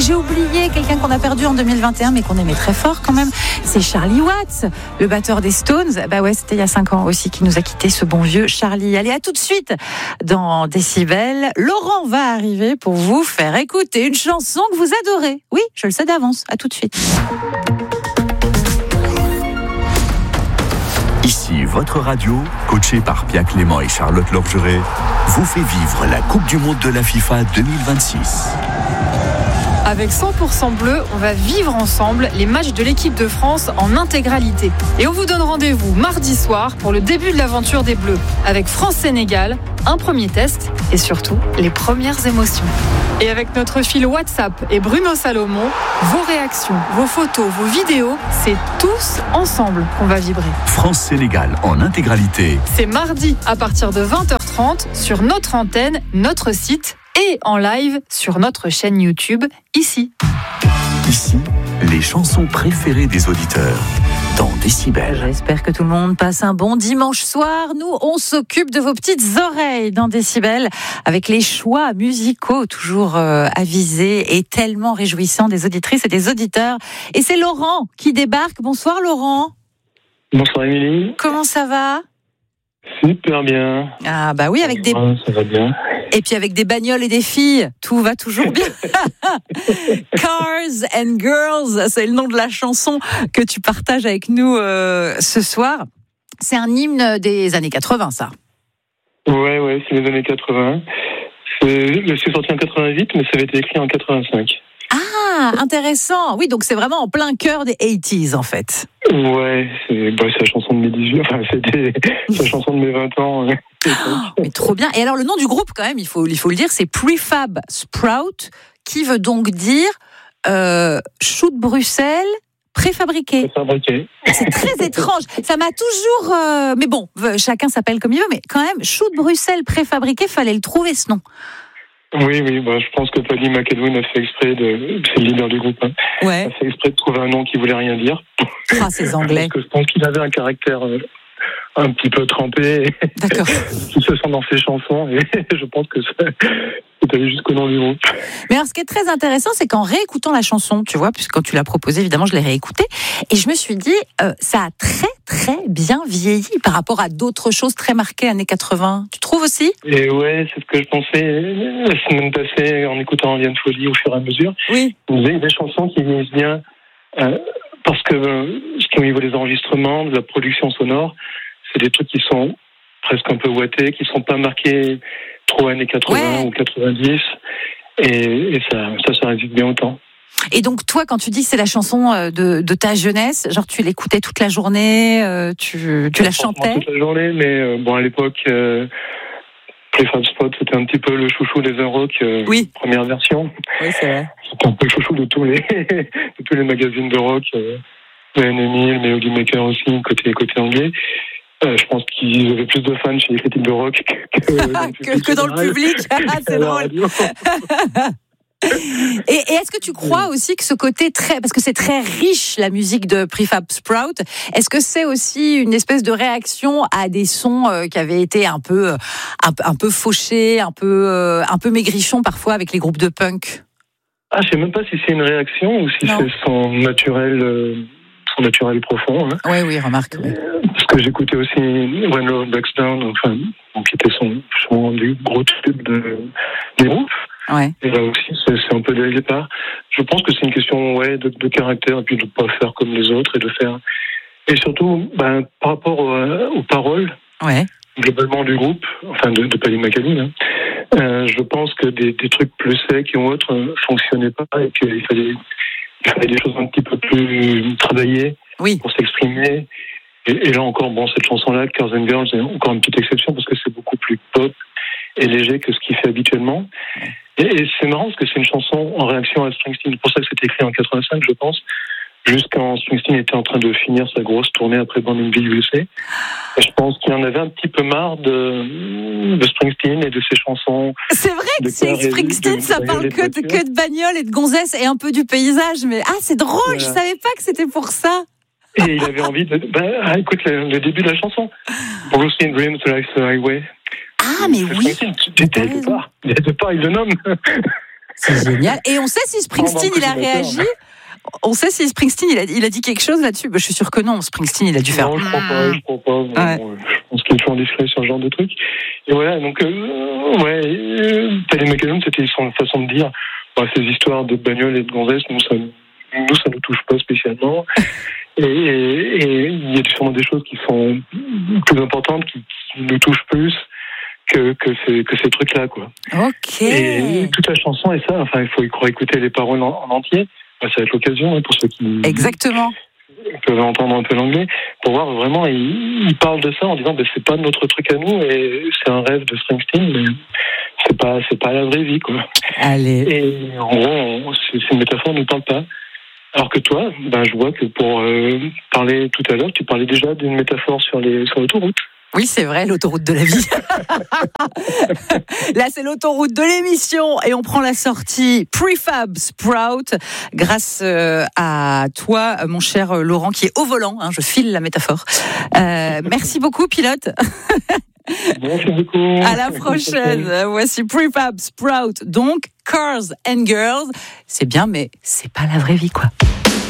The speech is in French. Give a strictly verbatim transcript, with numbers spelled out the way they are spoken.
j'ai oublié quelqu'un qu'on a perdu en deux mille vingt et un, mais qu'on aimait très fort quand même. C'est Charlie Watts, le batteur des Stones. Bah ouais, c'était il y a cinq ans aussi qui nous a quitté, ce bon vieux Charlie. Allez, à tout de suite dans Décibel. Laurent va arriver pour vous faire écouter une chanson que vous adorez. Oui, je le sais d'avance. À tout de suite. Ici, votre radio, coachée par Pia Clément et Charlotte Lorgeret, vous fait vivre la Coupe du Monde de la FIFA deux mille vingt-six. Avec cent pour cent bleu, on va vivre ensemble les matchs de l'équipe de France en intégralité. Et on vous donne rendez-vous mardi soir pour le début de l'aventure des Bleus. Avec France-Sénégal, un premier test et surtout les premières émotions. Et avec notre fil WhatsApp et Bruno Salomon, vos réactions, vos photos, vos vidéos, c'est tous ensemble qu'on va vibrer. France-Sénégal en intégralité. C'est mardi à partir de vingt heures trente sur notre antenne, notre site et en live sur notre chaîne YouTube, ici. Ici, les chansons préférées des auditeurs dans Décibel. J'espère que tout le monde passe un bon dimanche soir. Nous, on s'occupe de vos petites oreilles dans Décibel avec les choix musicaux toujours euh, avisés et tellement réjouissants des auditrices et des auditeurs. Et c'est Laurent qui débarque. Bonsoir Laurent. Bonsoir Émilie. Comment ça va ? Super bien. Ah bah oui, avec des... Ouais, ça va bien. Et puis avec des bagnoles et des filles, tout va toujours bien. Cars and Girls, c'est le nom de la chanson que tu partages avec nous euh, ce soir. C'est un hymne des années quatre-vingts, ça. Ouais, ouais, c'est les années quatre-vingts. C'est, c'est sorti en quatre-vingt-huit, mais ça avait été écrit en quatre-vingt-cinq. Ah, intéressant. Oui, donc c'est vraiment en plein cœur des quatre-vingt-dix, en fait. Ouais, c'est, bah, c'est la chanson de mes dix-huit, enfin, c'était la chanson de mes vingt ans. Oh, mais trop bien. Et alors, le nom du groupe, quand même, il faut, il faut le dire, c'est Prefab Sprout, qui veut donc dire euh, chou de Bruxelles préfabriqué. Préfabriqué. C'est très étrange. Ça m'a toujours... Euh, mais bon, chacun s'appelle comme il veut, mais quand même, chou de Bruxelles préfabriqué, fallait le trouver, ce nom. Oui, oui, bah, je pense que Paddy McEdwin a fait exprès de, c'est le leader du groupe, hein, ouais. a fait exprès de trouver un nom qui voulait rien dire. Ah, ces Anglais. Parce que je pense qu'il avait un caractère euh, un petit peu trempé. D'accord. Qui se sent dans ses chansons, et je pense que ça, c'est allé jusqu'au nom du groupe. Mais alors, ce qui est très intéressant, c'est qu'en réécoutant la chanson, tu vois, puisque quand tu l'as proposée, évidemment, je l'ai réécoutée, et je me suis dit, euh, ça a très, très bien vieilli par rapport à d'autres choses très marquées années quatre-vingts. Tu trouves aussi ? Et ouais, c'est ce que je pensais la semaine passée en écoutant Liane Folie au fur et à mesure. Oui. Vous avez des chansons qui vieillissent bien euh, parce que euh, au niveau des enregistrements, de la production sonore, c'est des trucs qui sont presque un peu ouatés, qui sont pas marqués trop années quatre-vingts ouais. ou quatre-vingt-dix, et, et ça, ça, ça résiste bien au temps. Et donc toi, quand tu dis que c'est la chanson de, de ta jeunesse, genre tu l'écoutais toute la journée, euh, tu, tu la chantais toute la journée, mais euh, bon à l'époque, euh, Prefab Sprout c'était un petit peu le chouchou des Un Rock, euh, oui. première version. Oui, c'est vrai. C'était un peu le chouchou de tous les, de tous les magazines de rock, euh, N M I, Melody Maker aussi, côté côté anglais. Euh, je pense qu'ils avaient plus de fans chez les critiques de rock que, que, dans, le que, que dans le public. Ah, c'est drôle. et, et est-ce que tu crois aussi que ce côté très, parce que c'est très riche la musique de Prefab Sprout, est-ce que c'est aussi une espèce de réaction à des sons euh, qui avaient été un peu, un, un peu fauchés, un peu, euh, un peu maigrichons parfois avec les groupes de punk? Ah, je sais même pas si c'est une réaction ou si non. C'est son naturel. Euh... naturel profond. Hein. Oui, oui, remarque. Oui. Parce que j'écoutais aussi When Love Backs Down, enfin, qui était son, son du gros tube de, des groupes. Ouais. Et là aussi, c'est, c'est un peu dès le départ. Je pense que c'est une question ouais, de, de caractère, et puis de ne pas faire comme les autres, et de faire... Et surtout, ben, par rapport aux, aux paroles, ouais. globalement du groupe, enfin de, de Paddy McEdwin, hein, euh, je pense que des, des trucs plus secs ou autres ne fonctionnaient pas, et qu'il fallait... Il fallait des choses un petit peu plus travaillées oui. pour s'exprimer. Et, et là encore, bon, cette chanson-là, Cars and Girls, c'est encore une petite exception parce que c'est beaucoup plus pop et léger que ce qu'il fait habituellement. Et, et c'est marrant parce que c'est une chanson en réaction à Springsteen. C'est pour ça que c'était écrit en quatre-vingt-cinq, je pense, jusqu'en Springsteen était en train de finir sa grosse tournée après Born in the U S A. Et je pense qu'il en avait un petit peu marre de, de Springsteen et de ses chansons. C'est vrai que c'est Springsteen, de, ça de parle que de, que de bagnole et de gonzesse et un peu du paysage. Mais ah, c'est drôle, voilà. Je savais pas que c'était pour ça. Et il avait envie de... Ben, ah, écoute, le, le début de la chanson. Bruce in Dreams, Life's a Highway. Ah, mais oui. Dès le départ, dès le départ, il le nomme. C'est génial. Et on sait si Springsteen, il a réagi. On sait si Springsteen, il a, il a dit quelque chose là-dessus. Bah, je suis sûr que non. Springsteen, il a dû faire. Non, je crois pas. Je crois pas. Ouais. Bon, je pense qu'il est toujours discret sur ce genre de truc. Et voilà. Donc, euh, ouais. Euh, Teddy McAllen, c'était son façon de dire. Bah, ces histoires de bagnoles et de gonzesses, nous, ça, nous, ça nous touche pas spécialement. Et, et, et il y a sûrement des choses qui sont plus importantes, qui, qui nous touchent plus que, que ces, que ces trucs-là, quoi. Ok. Et toute la chanson est ça. Enfin, il faut y croire écouter les paroles en, en entier. Bah, ça va être l'occasion, hein, pour ceux qui Exactement. peuvent entendre un peu l'anglais, pour voir vraiment, il, il parle de ça en disant, bah, c'est pas notre truc à nous, et c'est un rêve de Springsteen, mais c'est pas, c'est pas la vraie vie, quoi. Allez. Et en gros, on, c'est, c'est une métaphore, ne parle pas. Alors que toi, ben, je vois que pour euh, parler tout à l'heure, tu parlais déjà d'une métaphore sur les sur l'autoroute. Oui, c'est vrai, l'autoroute de la vie. Là, c'est l'autoroute de l'émission et on prend la sortie Prefab Sprout grâce euh, à toi, mon cher Laurent, qui est au volant. Hein, je file la métaphore. Euh, merci beaucoup, pilote. Merci beaucoup. À la prochaine. Voici Prefab Sprout. Donc, Cars and Girls. C'est bien, mais c'est pas la vraie vie, quoi.